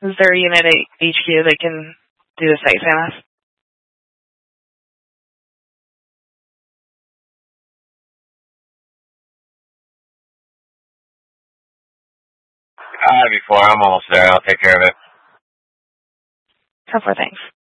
Is there a unit at HQ that can do the site SAMS? Before I'm almost there, I'll take care of it. Couple of things.